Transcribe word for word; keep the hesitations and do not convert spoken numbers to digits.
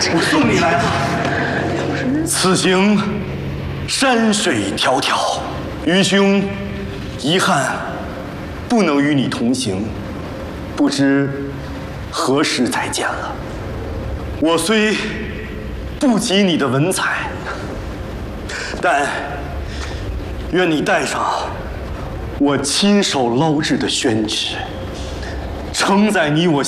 我送你来了。此行山水迢迢，愚兄遗憾不能与你同行，不知何时再见了。我虽不及你的文采，但愿你带上我亲手捞制的宣纸，承载你我